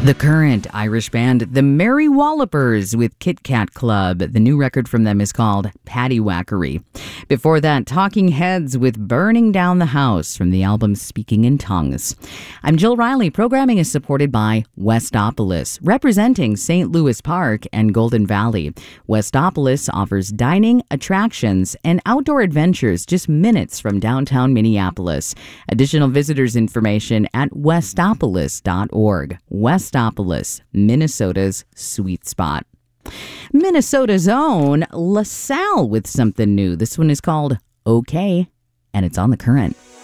The Current, Irish band The Merry Wallopers with Kit Kat Club. The new record from them is called Paddywhackery. Before that, Talking Heads with Burning Down the House from the album Speaking in Tongues. I'm Jill Riley. Programming is supported by Westopolis, representing St. Louis Park and Golden Valley. Westopolis offers dining, attractions, and outdoor adventures just minutes from downtown Minneapolis. Additional visitors information at westopolis.org. Westopolis, Minnesota's sweet spot. Minnesota's own LaSalle with something new. This one is called Okay, and it's on The Current.